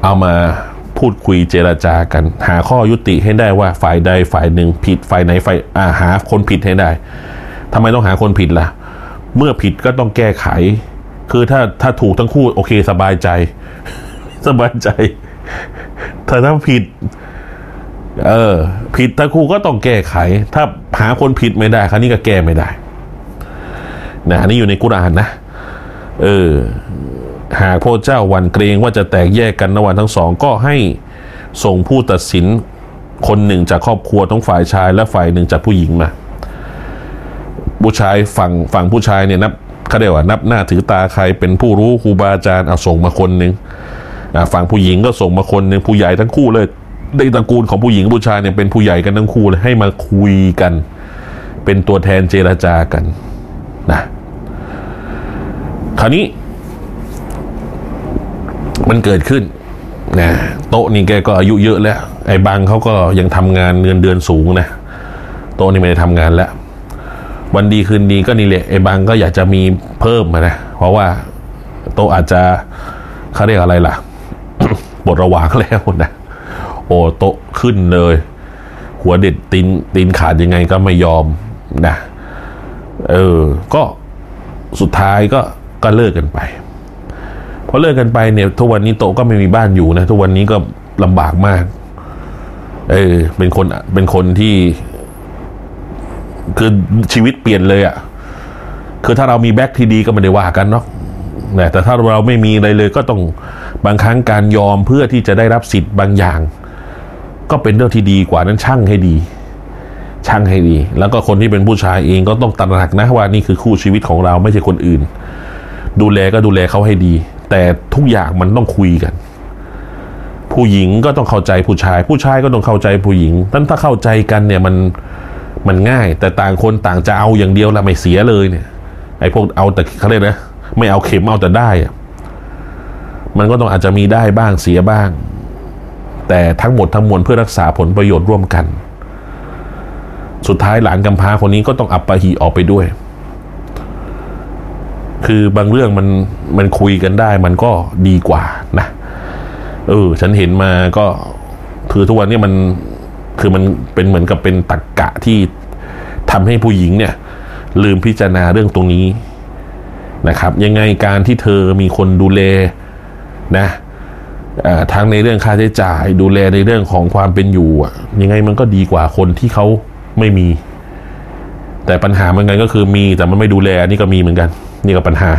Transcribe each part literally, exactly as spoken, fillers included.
เอามาพูดคุยเจรจากันหาข้อยุติให้ได้ว่าฝ่ายใดฝ่ายหนึ่งผิดฝ่ายไหนฝ่ายอ่าหาคนผิดให้ได้ทำไมต้องหาคนผิดล่ะเมื่อผิดก็ต้องแก้ไขคือถ้าถ้าถูกทั้งคู่โอเคสบายใจสบายใจถ้าถ้าผิดเออผิดทั้งคู่ก็ต้องแก้ไขถ้าหาคนผิดไม่ได้คราวนี้ก็แก้ไม่ได้นะอันนี้อยู่ในกุรอานนะเออหากพระเจ้าหวั่นเกรงว่าจะแตกแยกกันระหว่างทั้งสองก็ให้ส่งผู้ตัดสินคนหนึ่งจากครอบครัวทั้งฝ่ายชายและฝ่ายหนึ่งจากผู้หญิงมาผู้ชายฝั่งฝั่งผู้ชายเนี่ยนับเขาเรียกว่านับหน้าถือตาใครเป็นผู้รู้ครูบาอาจารย์เอาส่งมาคนหนึ่งฝั่งผู้หญิงก็ส่งมาคนหนึ่งผู้ใหญ่ทั้งคู่เลยในตระกูลของผู้หญิงผู้ชายเนี่ยเป็นผู้ใหญ่กันทั้งคู่เลยให้มาคุยกันเป็นตัวแทนเจรจากันนะคราวนี้มันเกิดขึ้นนะโต๊ะนี่แกก็อายุเยอะแล้วไอ้บางเขาก็ยังทำงานเงินเดือนสูงนะโต๊ะนี่ไม่ได้ทำงานแล้ววันดีคืนดีก็นี่แหละไอ้บางก็อยากจะมีเพิ่มนะเพราะว่าโต๊ะอาจจะเขาเรียกอะไรล่ะ บทระหว่างแล้วนะโอ้โต๊ะขึ้นเลยหัวเด็ดตีนตีนขาดยังไงก็ไม่ยอมนะเออก็สุดท้ายก็ก็เลิกกันไปพอเลิกกันไปเนี่ยทุกวันนี้โต๊ะก็ไม่มีบ้านอยู่นะทุกวันนี้ก็ลำบากมากเออเป็นคนเป็นคนที่คือชีวิตเปลี่ยนเลยอ่ะคือถ้าเรามีแบ็คที่ดีก็ไม่ได้ว่ากันเนาะแต่ถ้าเราไม่มีอะไรเลยก็ต้องบางครั้งการยอมเพื่อที่จะได้รับสิทธิ์บางอย่างก็เป็นเรื่องที่ดีกว่านั้นช่างให้ดีช่างให้ดีแล้วก็คนที่เป็นผู้ชายเองก็ต้องตระหนักนะว่านี่คือคู่ชีวิตของเราไม่ใช่คนอื่นดูแลก็ดูแลเขาให้ดีแต่ทุกอย่างมันต้องคุยกันผู้หญิงก็ต้องเข้าใจผู้ชายผู้ชายก็ต้องเข้าใจผู้หญิงนั้นถ้าเข้าใจกันเนี่ยมันมันง่ายแต่ต่างคนต่างจะเอาอย่างเดียวแล้วไม่เสียเลยเนี่ยไอ้พวกเอาแต่เขาเรียกนะไม่เอาเข็มเอาแต่ได้อะมันก็ต้องอาจจะมีได้บ้างเสียบ้างแต่ทั้งหมดทั้งมวลเพื่อรักษาผลประโยชน์ร่วมกันสุดท้ายหลานกำพร้าคนนี้ก็ต้องอัปปะหีออกไปด้วยคือบางเรื่องมันมันคุยกันได้มันก็ดีกว่านะเออฉันเห็นมาก็คือทุกวันนี้มันคือมันเป็นเหมือนกับเป็นตรรกะที่ทำให้ผู้หญิงเนี่ยลืมพิจารณาเรื่องตรงนี้นะครับยังไงการที่เธอมีคนดูแลนะทั้งในเรื่องค่าใช้จ่ายดูแลในเรื่องของความเป็นอยู่ยังไงมันก็ดีกว่าคนที่เขาไม่มีแต่ปัญหาเหมือนกันก็คือมีแต่มันไม่ดูแลนี่ก็มีเหมือนกันนี่ก็ปัญหา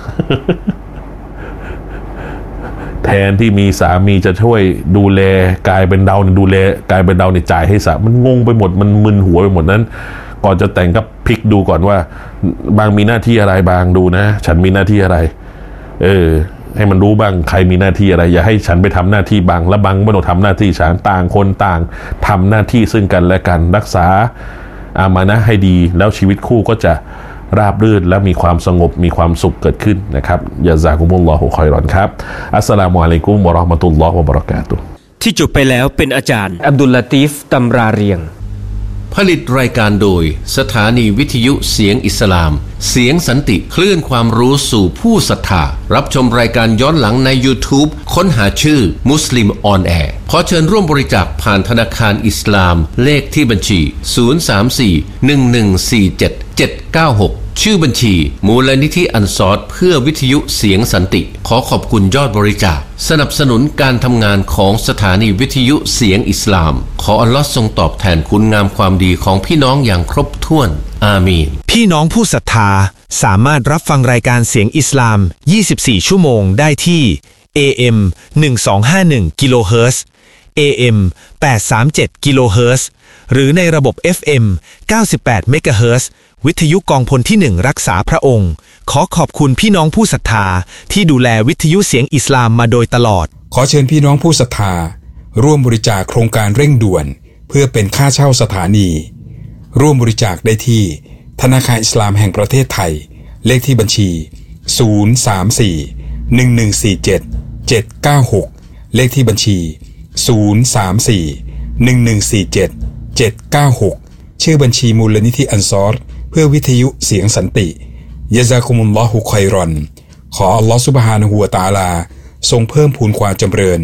แทนที่มีสามีจะช่วยดูแลกลายเป็นเราดูแลกลายเป็นเราในจ่ายให้สามันงงไปหมดมันมึนหัวไปหมดนั้นก่อนจะแต่งก็พลิกดูก่อนว่าบางมีหน้าที่อะไรบางดูนะฉันมีหน้าที่อะไรเออให้มันรู้บ้างใครมีหน้าที่อะไรอย่าให้ฉันไปทำหน้าที่บางและบางไม่ต้องทำหน้าที่ฉันต่างคนต่างทำหน้าที่ซึ่งกันและกันรักษาอามานะให้ดีแล้วชีวิตคู่ก็จะราบรื่นและมีความสงบมีความสุขเกิดขึ้นนะครับยะซากุมุลลอฮุค็อยรอนครับอัสสลามุอะลัยกุมวะเราะห์มะตุลลอฮ์วะบะเราะกาตุฮ์ที่จบไปแล้วเป็นอาจารย์อับดุลลาตีฟตำราเรียงผลิตรายการโดยสถานีวิทยุเสียงอิสลามเสียงสันติคลื่นความรู้สู่ผู้ศรัทธารับชมรายการย้อนหลังใน YouTube ค้นหาชื่อมุสลิมออนแอร์ขอเชิญร่วมบริจาคผ่านธนาคารอิสลามเลขที่บัญชีศูนย์ สาม สี่ หนึ่ง หนึ่ง สี่ เจ็ด เจ็ด เก้า หกชื่อบัญชีมูลนิธิอันซอรเพื่อวิทยุเสียงสันติขอขอบคุณยอดบริจาคสนับสนุนการทำงานของสถานีวิทยุเสียงอิสลามขออัลลอฮ์ทรงตอบแทนคุณงามความดีของพี่น้องอย่างครบถ้วนอามีนพี่น้องผู้ศรัทธาสามารถรับฟังรายการเสียงอิสลามยี่สิบสี่ชั่วโมงได้ที่ เอ เอ็ม หนึ่งพันสองร้อยห้าสิบเอ็ด กิโลเฮิรตซ์ เอ เอ็ม แปดร้อยสามสิบเจ็ด กิโลเฮิรตซ์ หรือในระบบ เอฟ เอ็ม เก้าสิบแปด เมกะเฮิรตซ์ วิทยุกองพลที่หนึ่งรักษาพระองค์ขอขอบคุณพี่น้องผู้ศรัทธาที่ดูแลวิทยุเสียงอิสลามมาโดยตลอดขอเชิญพี่น้องผู้ศรัทธาร่วมบริจาคโครงการเร่งด่วนเพื่อเป็นค่าเช่าสถานีร่วมบริจาคได้ที่ธนาคารอิสลามแห่งประเทศไทยเลขที่บัญชีศูนย์ สาม สี่ หนึ่ง หนึ่ง สี่ เจ็ด เจ็ด เก้า หกเลขที่บัญชีศูนย์ สาม สี่ หนึ่ง หนึ่ง สี่ เจ็ด เจ็ด เก้า หกชื่อบัญชีมูลนิธิอันซอรเพื่อวิทยุเสียงสันติยะซากุมุลลอฮุค็อยรอนขออัลลอฮฺซุบฮานะฮูวะตะอาลาทรงเพิ่มพูนความจำเริญ